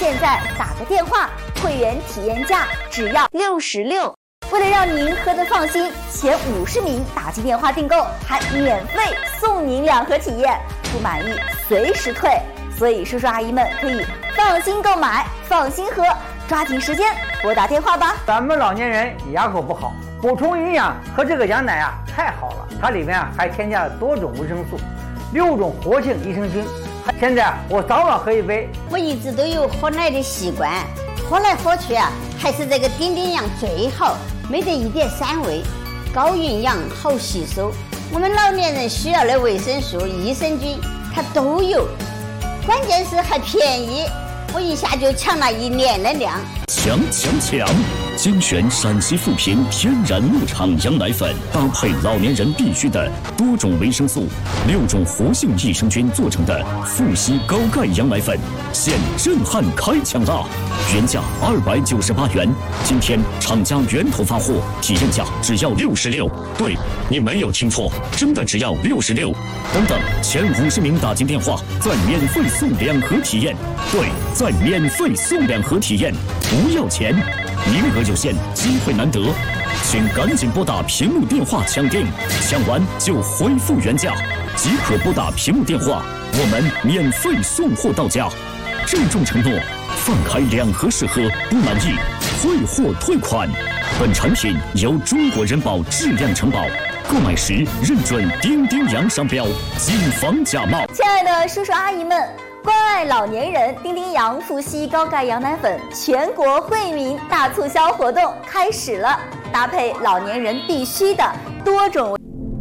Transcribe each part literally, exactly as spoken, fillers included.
现在打个电话，会员体验价只要六十六。为了让您喝得放心，前五十名打进电话订购还免费送您两盒体验，不满意随时退。所以叔叔阿姨们可以放心购买，放心喝，抓紧时间拨打电话吧。 咱们老年人牙口不好，补充营养和这个羊奶啊太好了，它里面啊还添加了多种维生素，六种活性益生菌。现在我早晚喝一杯。 我一直都有喝奶的习惯，喝来喝去啊，还是这个丁丁羊最好，没得一点膻味，高营养，好吸收。我们老年人需要的维生素、益生菌，它都有。关键是还便宜，我一下就抢了一年的量。 强强强！精选陕西富平天然牧场羊奶粉，搭配老年人必需的多种维生素、六种活性益生菌做成的富硒高钙羊奶粉，现震撼开抢啦！原价二百九十八元，今天厂家源头发货，体验价只要六十六。对，你没有听错，真的只要六十六。等等，前五十名打进电话，再免费送两盒体验。对，再免费送两盒体验，不要钱。名额有限，机会难得，请赶紧拨打屏幕电话抢订，抢完就恢复原价，即可拨打屏幕电话，我们免费送货到家。郑重承诺，放开两盒试喝，不满意退货退款。本产品由中国人保质量承保，购买时认准丁丁洋商标，谨防假冒。 亲爱的叔叔阿姨们，关爱老年人，丁丁洋富硒高钙羊奶粉全国惠民大促销活动开始了，搭配老年人必须的多种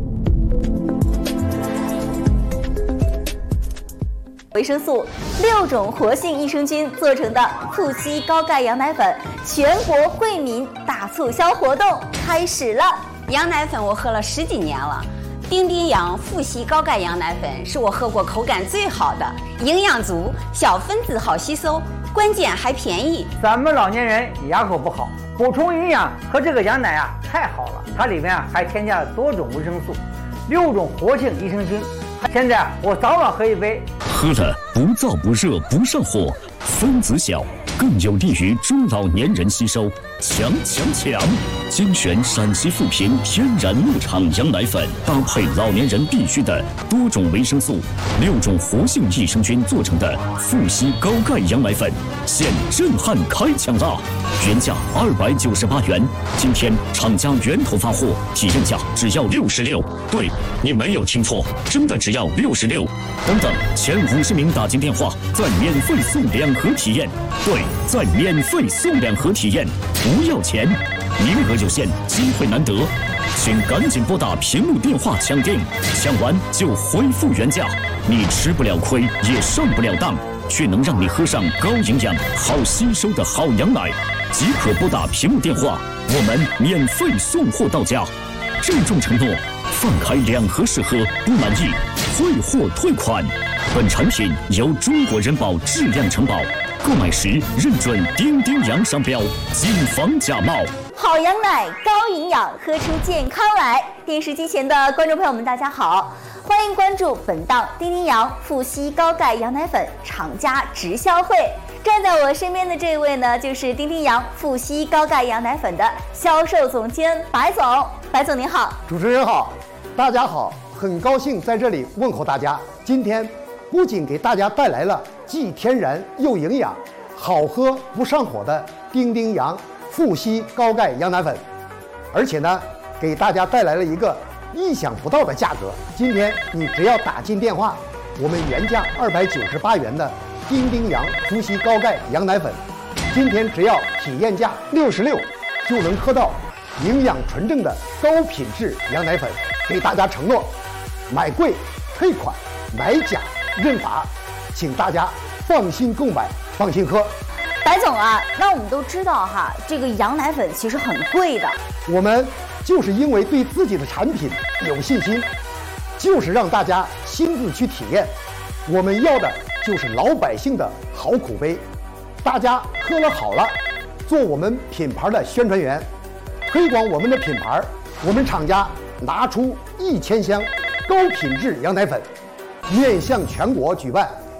维生素、六种活性益生菌做成的富硒高钙羊奶粉全国惠民大促销活动开始了。 羊奶粉我喝了十几年了，丁丁洋富硒高钙羊奶粉是我喝过口感最好的，营养足，小分子好吸收，关键还便宜。 咱们老年人牙口不好，补充营养和这个羊奶啊太好了，它里面啊还添加了多种维生素，六种活性益生菌。现在我早晚喝一杯， 喝了不燥不热不上火，分子小，更有利于中老年人吸收。强强强！精选陕西富平天然牧场羊奶粉，搭配老年人必需的多种维生素、六种活性益生菌做成的富硒高钙羊奶粉，现震撼开抢啦！原价二百九十八元，今天厂家源头发货，体验价只要六十六。对，你没有听错，真的只要六十六。等等，前五十名打进电话，再免费送两盒体验。对，再免费送两盒体验，不要钱。名额有限，机会难得，请赶紧拨打屏幕电话抢订，抢完就恢复原价。你吃不了亏，也上不了当，却能让你喝上高营养、好吸收的好羊奶。即可拨打屏幕电话，我们免费送货到家。郑重承诺，放开两盒试喝，不满意退货退款。本产品由中国人保质量承保，购买时认准丁丁洋商标，谨防假冒。 好羊奶，高营养，喝出健康来。电视机前的观众朋友们，大家好，欢迎关注本档丁丁洋富硒高钙羊奶粉厂家直销会。站在我身边的这位呢，就是丁丁洋富硒高钙羊奶粉的销售总监白总。白总您好。 主持人好，大家好，很高兴在这里问候大家。今天不仅给大家带来了既天然又营养、好喝不上火的丁丁洋富硒高钙羊奶粉，而且呢，给大家带来了一个意想不到的价格。今天你只要打进电话，我们原价二百九十八元的丁丁洋富硒高钙羊奶粉，今天只要体验价六十六，就能喝到营养纯正的高品质羊奶粉。给大家承诺，买贵退款，买假认罚，请大家放心购买，放心喝。 白总啊，那我们都知道哈，这个羊奶粉其实很贵的。 我们就是因为对自己的产品有信心，就是让大家亲自去体验。我们要的就是老百姓的好口碑，大家喝了好了，做我们品牌的宣传员，推广我们的品牌。我们厂家拿出一千箱高品质羊奶粉，面向全国举办